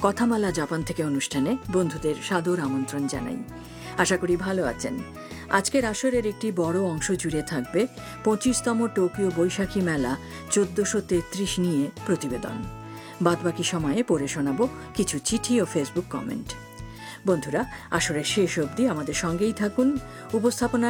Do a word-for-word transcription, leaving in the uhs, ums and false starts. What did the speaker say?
কথামালা Japan থেকে অনুষ্ঠানে বন্ধুদের সাদর আমন্ত্রণ জানাই। আশা করি ভালো আছেন। আজকের আসরের একটি বড় অংশ জুড়ে থাকবে পঁচিশতম টোকিও বৈশাখী মেলা চোদ্দশো তেত্রিশ নিয়ে প্রতিবেদন। বাদবাকি সময়ে পড়ে শোনাব কিছু চিঠি ও ফেসবুক কমেন্ট। বন্ধুরা, আসরের শেষ অবধি আমাদের সঙ্গেই থাকুন। উপস্থাপনায়